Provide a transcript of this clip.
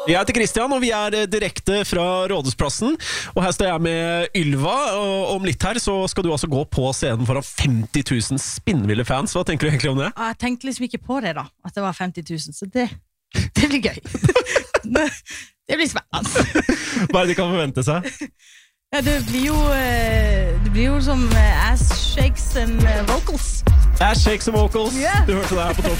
Jeg heter Christian, og vi direkte fra Rådhusplassen. Og her står jeg med Ylva, og om litt her så skal du altså gå på scenen foran 50 000 spinnville fans. Hva tenker du egentlig om det? Jeg tenkte liksom ikke på det da, at det var 50 000, så det blir gøy. Det blir spennende. Hva de kan forvente seg? Ja, det blir jo som ass shakes and vocals. Ass shakes and vocals. Yeah. Du hørte det her på Topp.